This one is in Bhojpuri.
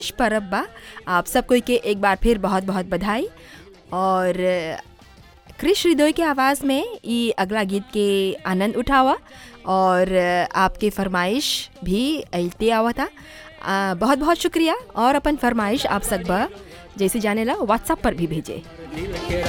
परब बा। आप सब कोई के एक बार फिर बहुत बहुत बधाई। और क्रिश हृदय के आवाज़ में ये अगला गीत के आनंद उठावा और आपके फरमाइश भी अइते आवा था। बहुत बहुत शुक्रिया। और अपन फरमाइश आप सब जैसे जाने ला व्हाट्सएप पर भी भेजे।